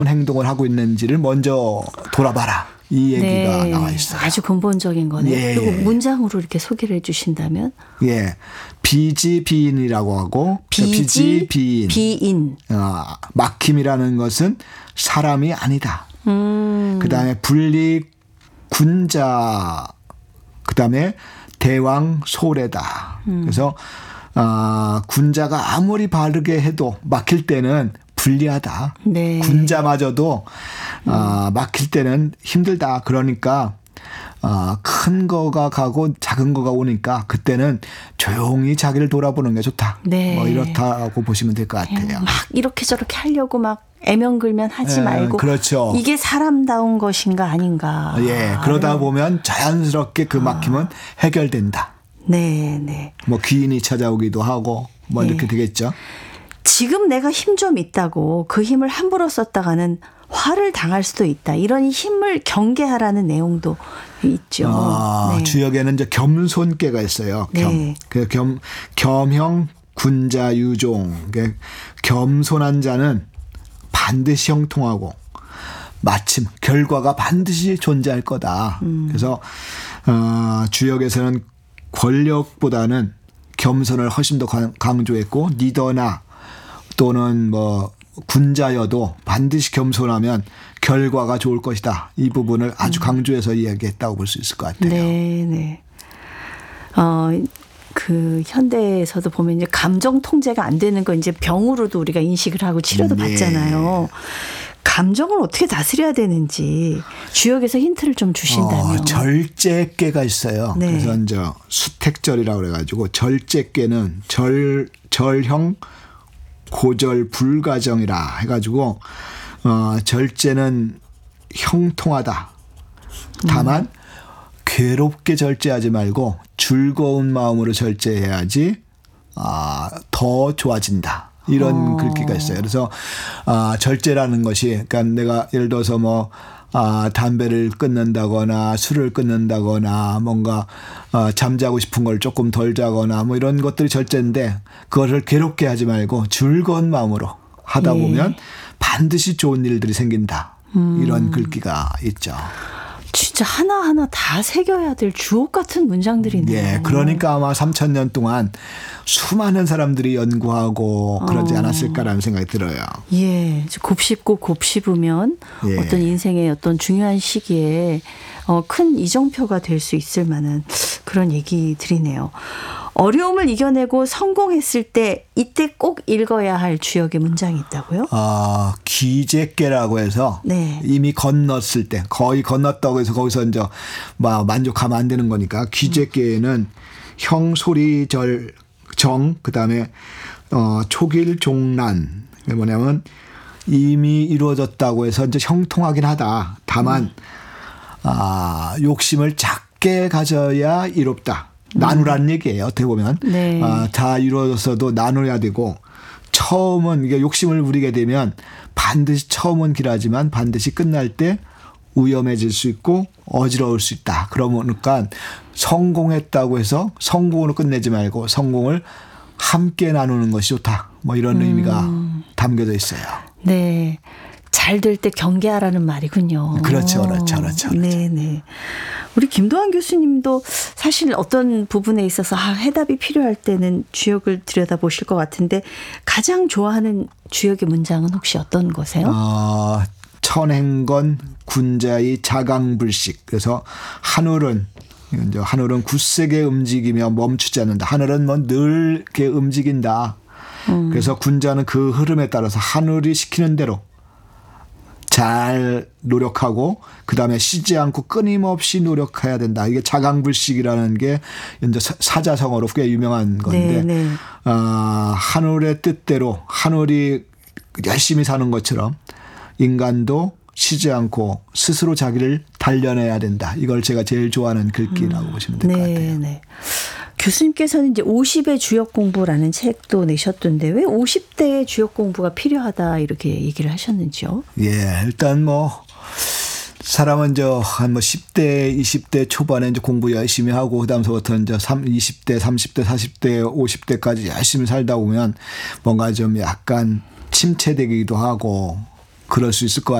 행동을 하고 있는지를 먼저 돌아봐라. 이 얘기가 나와 있어요. 아주 근본적인 거네요. 예. 그리고 문장으로 이렇게 소개를 해 주신다면? 예. 비지비인이라고 하고 비지비인. 비인. 막힘이라는 것은 사람이 아니다. 그다음에 분리군자. 그다음에 대왕소래다. 그래서 군자가 아무리 바르게 해도 막힐 때는 불리하다. 네. 군자마저도 막힐 때는 힘들다. 그러니까 큰 거가 가고 작은 거가 오니까 그때는 조용히 자기를 돌아보는 게 좋다. 네. 뭐 이렇다고 보시면 될 것 같아요. 막 이렇게 저렇게 하려고 막 애명글면 하지 말고. 그렇죠. 이게 사람다운 것인가 아닌가. 예, 그러다 보면 자연스럽게 그 막힘은 해결된다. 네, 네. 뭐 귀인이 찾아오기도 하고 뭐 이렇게 되겠죠. 지금 내가 힘 좀 있다고 그 힘을 함부로 썼다가는 화를 당할 수도 있다. 이런 힘을 경계하라는 내용도 있죠. 네. 주역에는 이제 겸손께가 있어요. 네. 겸형 군자 유종. 겸손한 자는 반드시 형통하고 마침 결과가 반드시 존재할 거다. 그래서 주역에서는 권력보다는 겸손을 훨씬 더 강조했고 리더나 또는 뭐 군자여도 반드시 겸손하면 결과가 좋을 것이다. 이 부분을 아주 강조해서 이야기했다고 볼 수 있을 것 같아요. 네, 네. 그 현대에서도 보면 이제 감정 통제가 안 되는 거 이제 병으로도 우리가 인식을 하고 치료도 받잖아요. 감정을 어떻게 다스려야 되는지 주역에서 힌트를 좀 주신다면. 절제께가 있어요. 네. 그래서 이제 수택절이라고 그래가지고 절제께는 절형 고절 불가정이라 해가지고 절제는 형통하다. 다만 괴롭게 절제하지 말고 즐거운 마음으로 절제해야지 더 좋아진다. 이런 글귀가 있어요. 그래서 절제라는 것이 그러니까 내가 예를 들어서 뭐 담배를 끊는다거나 술을 끊는다거나 뭔가 잠자고 싶은 걸 조금 덜 자거나 뭐 이런 것들이 절제인데 그거를 괴롭게 하지 말고 즐거운 마음으로 하다 보면 반드시 좋은 일들이 생긴다. 이런 글귀가 있죠. 진짜 하나하나 다 새겨야 될 주옥 같은 문장들이네요. 예, 그러니까 아마 3,000년 동안 수많은 사람들이 연구하고 그러지 않았을까라는 생각이 들어요. 예, 곱씹고 곱씹으면 어떤 인생의 어떤 중요한 시기에 큰 이정표가 될 수 있을 만한 그런 얘기들이네요. 어려움을 이겨내고 성공했을 때 이때 꼭 읽어야 할 주역의 문장이 있다고요? 기재께라고 해서 이미 건넜을 때 거의 건넜다고 해서 거기서 이제 만족하면 안 되는 거니까 기재께는 형소리절 정 그다음에 초길종란 뭐냐면 이미 이루어졌다고 해서 이제 형통하긴 하다. 다만 욕심을 작게 가져야 이롭다. 나누라는 얘기예요. 어떻게 보면 다 이루어졌어도 나눠야 되고 처음은 이게 욕심을 부리게 되면 반드시 처음은 길하지만 반드시 끝날 때 위험해질 수 있고 어지러울 수 있다. 그러니까 성공했다고 해서 성공으로 끝내지 말고 성공을 함께 나누는 것이 좋다. 뭐 이런 의미가 담겨져 있어요. 네. 잘 될 때 경계하라는 말이군요. 그렇죠. 네네. 우리 김도환 교수님도 사실 어떤 부분에 있어서 해답이 필요할 때는 주역을 들여다보실 것 같은데 가장 좋아하는 주역의 문장은 혹시 어떤 거세요? 천행건 군자의 자강불식. 그래서 하늘은 굳세게 움직이며 멈추지 않는다. 하늘은 뭐 늘 이렇게 움직인다. 그래서 군자는 그 흐름에 따라서 하늘이 시키는 대로 잘 노력하고 그다음에 쉬지 않고 끊임없이 노력해야 된다. 이게 자강불식이라는 게 이제 사자성어로 꽤 유명한 건데 하늘의 뜻대로 하늘이 열심히 사는 것처럼 인간도 쉬지 않고 스스로 자기를 단련해야 된다. 이걸 제가 제일 좋아하는 글귀라고 보시면 될 것 같아요. 네. 교수님께서는 이제 50의 주역 공부라는 책도 내셨던데 왜 50대의 주역 공부가 필요하다 이렇게 얘기를 하셨는지요? 예, 일단 뭐 사람은 한 10대, 20대 초반에 이제 공부 열심히 하고 그다음서부터 이제 20대, 30대, 40대, 50대까지 열심히 살다 보면 뭔가 좀 약간 침체되기도 하고 그럴 수 있을 것